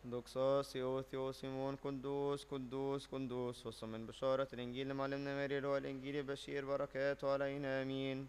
دوكساس يوثيوسيمون قدوس قدوس قدوس. وصل من بشارة الإنجيل لمعلمنا ماري هو الإنجيل بشير، بركاته علينا آمين.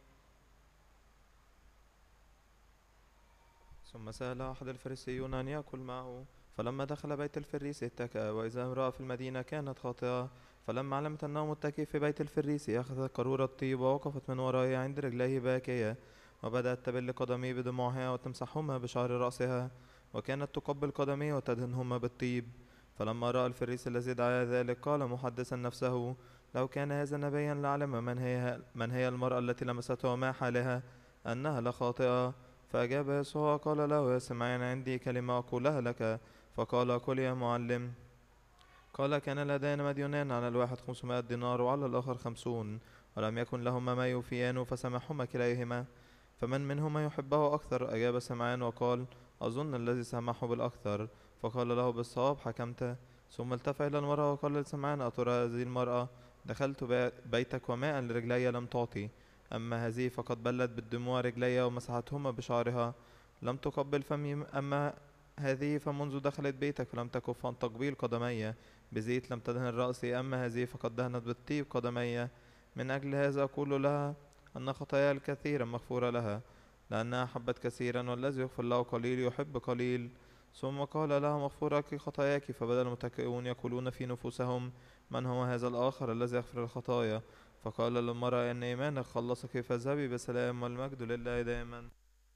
ثم سأل أحد الفريسيون أن يأكل معه، فلما دخل بيت الفريسي اتكأ، وإذا امرأة في المدينة كانت خاطئة، فلما علمت أنه متكئ في بيت الفريسي أخذت قارورة طيب ووقفت من ورائه عند رجليه باكية، وبدأت تبل قدميه بدموعها وتمسحهما بشعر رأسها، وكانت تقبل قدميه وتدهنهما بالطيب. فلما رأى الفريسي الذي دعا ذلك قال محدثا نفسه: لو كان هذا نبيا لعلم من هي المرأة التي لمسته وما حالها، أنها لخاطئة. فأجاب يسوع قال له: يا سمعان، عندي كلمة أقولها لك. فقال: قل يا معلم. قال: كان لدينا مديونان، على الواحد 500 دينار وعلى الآخر 50، ولم يكن لهما ما يوفيان، فسامحهما كليهما. فمن منهما يحبه أكثر؟ أجاب سمعان وقال: أظن الذي سامحه بالأكثر. فقال له: بالصواب حكمت. ثم التفت إلى المرأة وقال لسمعان: أترى هذه المرأة؟ دخلت بيتك وماء لرجلي لم تعطي، أما هذه فقد بلت بالدموع رجلي ومسحتهما بشعرها، لم تقبل فمي. أما هذه فمنذ دخلت بيتك فلم تكف عن تقبيل قدمي، بزيت لم تدهن رأسي، أما هذه فقد دهنت بالطيب قدمي. من أجل هذا أقول لها أن خطاياها الكثيرة مغفورة لها، لأنها أحبت كثيرا، والذي يغفر له قليل يحب قليل. ثم قال لها: مغفورة خطاياك. فبدأ المتكئون يقولون في نفوسهم: من هو هذا الآخر الذي يغفر الخطايا؟ فقال للمرأة: إن إيمانك خلصك، فاذهبي بسلام، والمجد لله دائما.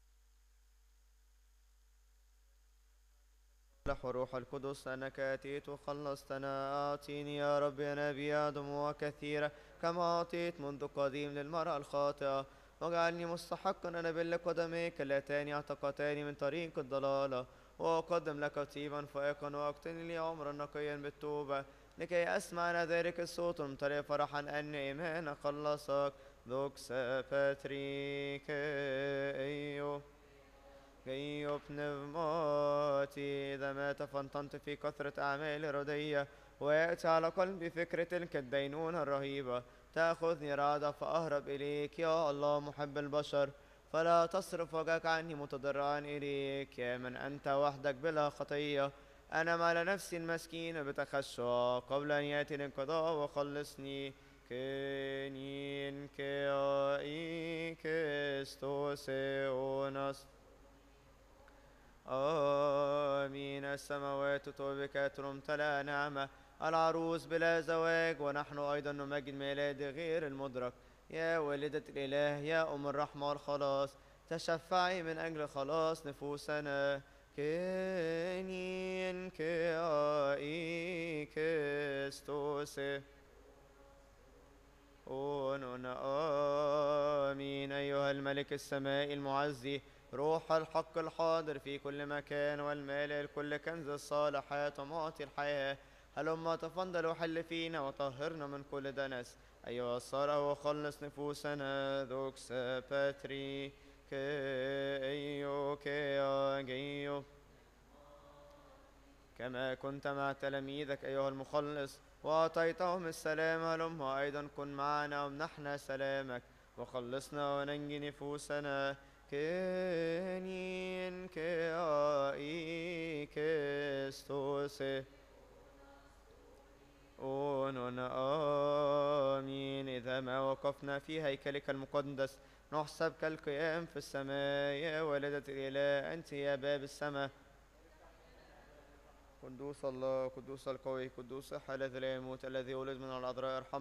وروح القدس أنك أتيت وخلصتنا. أعطيني يا رب يا نبي دموع كثيرة كما أعطيت منذ قديم للمرأة الخاطئة، واجعلني مستحقا أن أبل قدميك اللتان اعتقتاني من طريق الضلالة، وأقدم لك طيبا فائقا، وأقتني لي عمرا نقيا بالتوبة، لكي أسمع أنا ذلك الصوت الممتلئ فرحا أن إيمانك خلصك. دوكس باتريك أيوه كي بنفماتي إذا مات فانطنت في كثرة أعمال ردية، ويأتي على قلبي فكرة تلك الدينونة الرهيبة، تأخذني رعدة فأهرب إليك يا الله محب البشر، فلا تصرف وجهك عني متضرعا إليك، يا من أنت وحدك بلا خطية. أنا مال نفسي المسكين بتخشع قبل أن يأتي الانقضاء، وخلصني. كنين كائي كستوسيونس. آمين. السماوات طوبك تمتلأ نعمة، العروس بلا زواج، ونحن أيضا نمجد ميلاد غير المدرك. يا والدة الإله، يا أم الرحمة والخلاص، تشفعي من أجل خلاص نفوسنا. كينين كائي كستوسي أونون. آمين. أيها الملك السمائي المعزي، روح الحق الحاضر في كل مكان، والمالئ لكل كنز الصالحات ومعطي الحياة، هلما تفضل وحل فينا وطهرنا من كل دنس، أيها الصالح وخلص نفوسنا. ذوكس باتري كيو كيو كما كنت مع تلاميذك أيها المخلص وأعطيتهم السلام، هلما أيضا كن معنا وامنحنا سلامك، وخلصنا وننجي نفوسنا. كينين كائي كستوسي أونون. آمين. إذا ما وقفنا في هيكلك المقدس نحسب كالقيام في السماء. يا والدة الإله، أنت يا باب السماء. قدوس الله، قدوس القوي، قدوس الذي لا يموت، الذي ولد من العذراء، ارحم